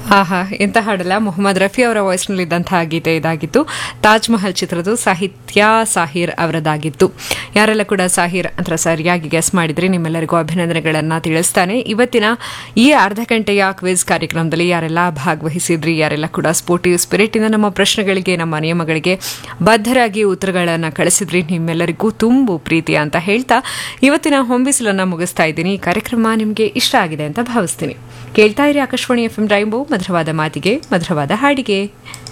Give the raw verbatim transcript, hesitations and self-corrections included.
ಆಹಾ, ಎಂತ ಹಾಡಲ್ಲ. ಮೊಹಮ್ಮದ್ ರಫಿ ಅವರ ವಾಯ್ಸ್ನಲ್ಲಿದ್ದಂತಹ ಗೀತೆ ಇದಾಗಿತ್ತು. ತಾಜ್ ಮಹಲ್ ಚಿತ್ರದ ಸಾಹಿತ್ಯ ಸಾಹಿರ್ ಅವರದಾಗಿತ್ತು. ಯಾರೆಲ್ಲ ಕೂಡ ಸಾಹಿರ್ ಅಂತ ಸರಿಯಾಗಿ ಗೆಸ್ ಮಾಡಿದ್ರಿ, ನಿಮ್ಮೆಲ್ಲರಿಗೂ ಅಭಿನಂದನೆಗಳನ್ನು ತಿಳಿಸ್ತಾನೆ. ಇವತ್ತಿನ ಈ ಅರ್ಧ ಗಂಟೆಯ ಕ್ವಿಜ್ ಕಾರ್ಯಕ್ರಮದಲ್ಲಿ ಯಾರೆಲ್ಲ ಭಾಗವಹಿಸಿದ್ರಿ, ಯಾರೆಲ್ಲ ಕೂಡ ಸ್ಪೋರ್ಟಿವ್ ಸ್ಪಿರಿಟ್ ಇಂದ ನಮ್ಮ ಪ್ರಶ್ನೆಗಳಿಗೆ, ನಮ್ಮ ನಿಯಮಗಳಿಗೆ ಬದ್ಧರಾಗಿ ಉತ್ತರಗಳನ್ನು ಕಳಿಸಿದ್ರಿ, ನಿಮ್ಮೆಲ್ಲರಿಗೂ ತುಂಬು ಪ್ರೀತಿ ಅಂತ ಹೇಳ್ತಾ ಇವತ್ತಿನ ಹೊಂಬಿಸಲನ್ನು ಮುಗಿಸ್ತಾ ಇದ್ದೀನಿ. ಈ ಕಾರ್ಯಕ್ರಮ ನಿಮಗೆ ಇಷ್ಟ ಆಗಿದೆ ಅಂತ ಭಾವಿಸ್ತೀನಿ. ಕೇಳ್ತಾ ಇರಿ ಆಕಾಶವಾಣಿ ಎಫ್ ಎಂ ರೈನ್ಬೋ. ಮಧುರವಾದ ಮಾತಿಗೆ, ಮಧುರವಾದ ಹಾಡಿಗೆ.